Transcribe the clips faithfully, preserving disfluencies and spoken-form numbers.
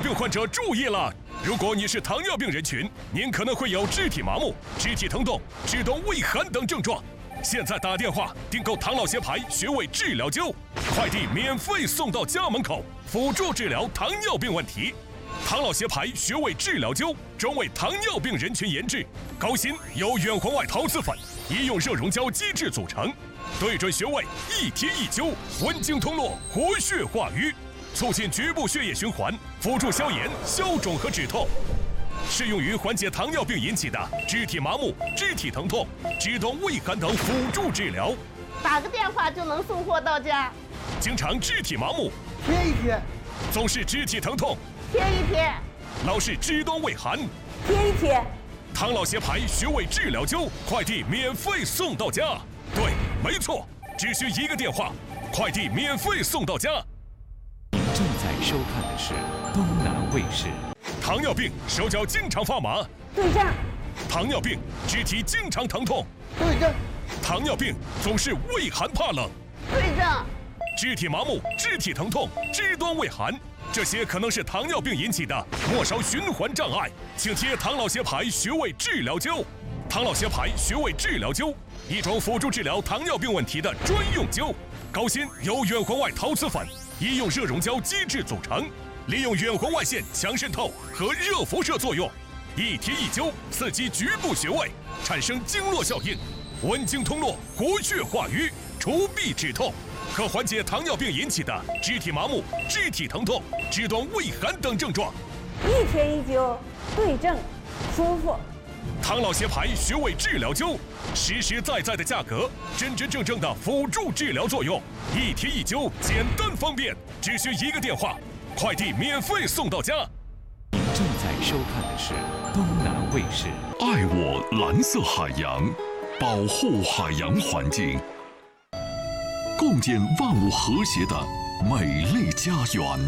病患者注意了，如果你是糖尿病人群，您可能会有肢体麻木、肢体疼痛、肢动畏寒等症状。现在打电话订购唐老协牌穴位治疗灸，快递免费送到家门口，辅助治疗糖尿病问题。唐老协牌穴位治疗灸专为糖尿病人群研制，高芯由远红外陶瓷粉、医用热溶胶基质组成，对准穴位一贴一灸，温经通络，活血化瘀，促进局部血液循环，辅助消炎、消肿和止痛。适用于缓解糖尿病引起的肢体麻木、肢体疼痛、肢动畏寒等辅助治疗。 打个电话就能送货到家。 经常肢体麻木， 贴一贴； 总是肢体疼痛， 贴一贴； 老是肢动畏寒， 贴一贴。 唐老协牌穴位治疗灸，快递免费送到家。对，没错，只需一个电话，快递免费送到家。 您正在收看的是东南卫视。 糖尿病手脚经常发麻， 对症； 糖尿病肢体经常疼痛， 对症； 糖尿病总是畏寒怕冷， 对症； 肢体麻木、肢体疼痛、肢端畏寒，这些可能是糖尿病引起的末梢循环障碍，请贴唐老协牌穴位治疗灸。唐老协牌穴位治疗灸，一种辅助治疗糖尿病问题的专用灸，高芯由远红外陶瓷粉、医用热溶胶基质组成。利用远红外线强渗透和热辐射作用，一贴一灸，刺激局部穴位，产生经络效应，温经通络，活血化瘀，除痹止痛，可缓解糖尿病引起的肢体麻木、肢体疼痛、肢端畏寒等症状。 一贴一灸，对症，舒服。 唐老协牌穴位治疗灸，实实在在的价格，真真正正的辅助治疗作用，一贴一灸，简单方便，只需一个电话。快递免费送到家。 您正在收看的是东南卫视。 爱我蓝色海洋，保护海洋环境，共建万物和谐的美丽家园。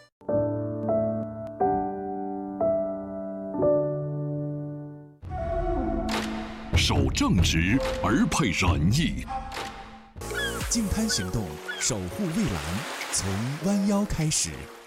守正直而配仁义。 净滩行动，守护蔚蓝，从弯腰开始。